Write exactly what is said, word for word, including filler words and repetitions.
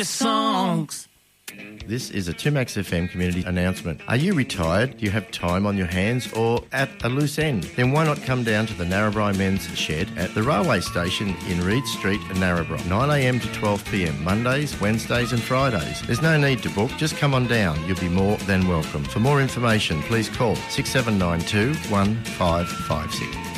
songs. This is a two Max F M community announcement. Are you retired? Do you have time on your hands or at a loose end? Then why not come down to the Narrabri Men's Shed at the railway station in Reed Street, Narrabri, nine a m to twelve p m, Mondays, Wednesdays and Fridays. There's no need to book, just come on down. You'll be more than welcome. For more information, please call six seven nine two, one five five six.